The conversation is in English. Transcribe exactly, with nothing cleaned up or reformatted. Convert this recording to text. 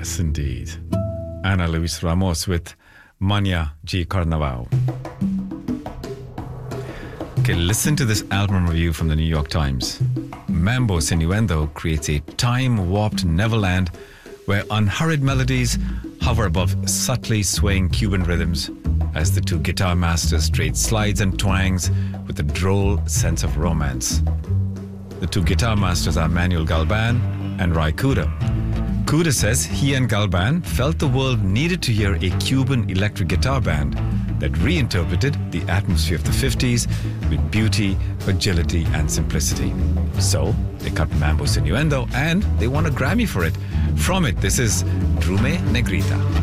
Yes, indeed. Ana Luis Ramos with Mania G Carnaval. Okay, listen to this album review from the New York Times. Mambo Sinuendo creates a time-warped Neverland where unhurried melodies hover above subtly swaying Cuban rhythms as the two guitar masters trade slides and twangs with a droll sense of romance. The two guitar masters are Manuel Galban and Ry Cooder. Cooder says he and Galban felt the world needed to hear a Cuban electric guitar band that reinterpreted the atmosphere of the fifties with beauty, agility, and simplicity. So they cut Mambo Sinuendo and they won a Grammy for it. From it, this is Drume Negrita.